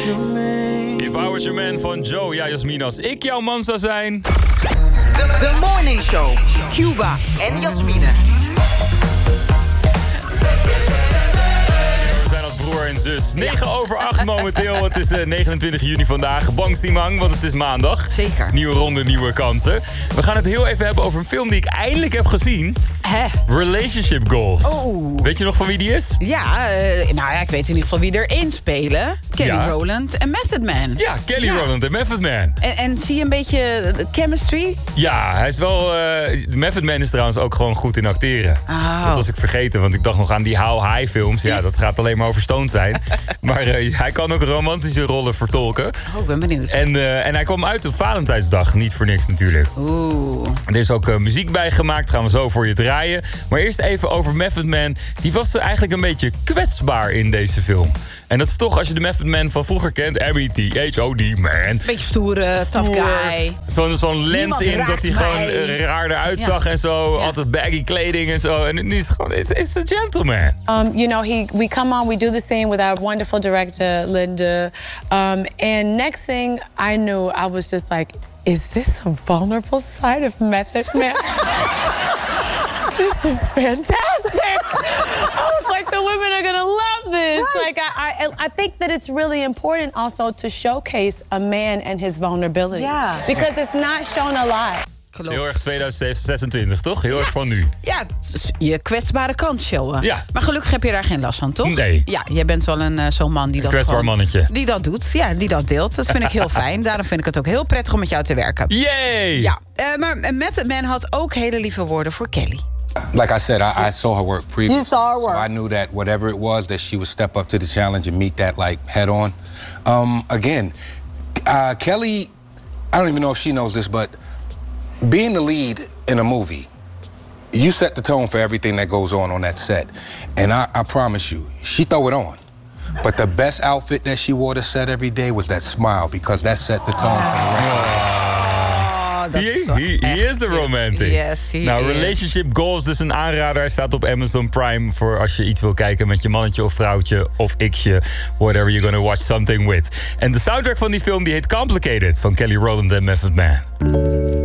If I Was Your Man van Joe. Ja, Jasmine, als ik jouw man zou zijn. The Morning Show. Cuba en Jasmine. We zijn als broer en zus. 9:08 momenteel. Het is 29 juni vandaag. Bangstimang, want het is maandag. Zeker. Nieuwe ronde, nieuwe kansen. We gaan het heel even hebben over een film die ik eindelijk heb gezien. Relationship Goals. Oh. Weet je nog van wie die is? Ja, ik weet in ieder geval wie erin spelen. Kelly Rowland en Method Man. Ja, Kelly Rowland en Method Man. En zie je een beetje chemistry? Ja, hij is wel... Method Man is trouwens ook gewoon goed in acteren. Oh. Dat was ik vergeten, want ik dacht nog aan die How High films. Ja, dat gaat alleen maar over stoned zijn. Maar hij kan ook romantische rollen vertolken. Oh, ik ben benieuwd. En hij kwam uit op Valentijnsdag. Niet voor niks natuurlijk. Oeh. Er is ook muziek bijgemaakt. Gaan we zo voor je draaien. Maar eerst even over Method Man. Die was er eigenlijk een beetje kwetsbaar in deze film. En dat is toch, als je de Method Man van vroeger kent... M.E.T.H.O.D. Man. Beetje stoere, tough guy. Zo'n lens in dat hij gewoon raar eruit zag en zo. Ja. Altijd baggy kleding en zo. En die is gewoon, it's a gentleman. We come on, we do the scene with our wonderful director, Linda. And next thing I knew, I was just like, is this a vulnerable side of Method Man? This is fantastic. I was like, the women are gonna love this. Like, I think that it's really important also to showcase a man and his vulnerability. Yeah. Because it's not shown a lot. Klopt. Heel erg 2026, toch? Heel erg van nu. Ja, je kwetsbare kant showen. Ja. Maar gelukkig heb je daar geen last van, toch? Nee. Ja, jij bent wel zo'n man die dat kwetsbaar mannetje. Die dat doet, ja, die dat deelt. Dat vind ik heel fijn. Daarom vind ik het ook heel prettig om met jou te werken. Yay! Ja, maar Method Man had ook hele lieve woorden voor Kelly. Like I said, I saw her work previously. You saw her work. So I knew that whatever it was, that she would step up to the challenge and meet that like head on. Again, Kelly, I don't even know if she knows this, but being the lead in a movie, you set the tone for everything that goes on that set. And I promise you, she throw it on. But the best outfit that she wore to set every day was that smile, because that set the tone for the rest. Zie je? He is the romantic. Yes, he is. Relationship Goals, dus een aanrader. Hij staat op Amazon Prime voor als je iets wil kijken met je mannetje of vrouwtje of xje. Whatever you're gonna watch something with. En de soundtrack van die film die heet Complicated van Kelly Rowland en Method Man.